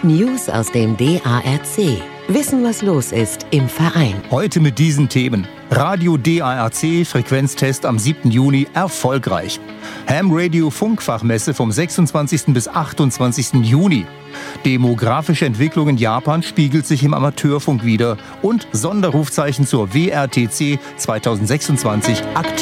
News aus dem DARC. Wissen, was los ist im Verein. Heute mit diesen Themen. Radio DARC, Frequenztest am 7. Juni erfolgreich. Ham Radio Funkfachmesse vom 26. bis 28. Juni. Demografische Entwicklung in Japan spiegelt sich im Amateurfunk wider. Und Sonderrufzeichen zur WRTC 2026 aktiv.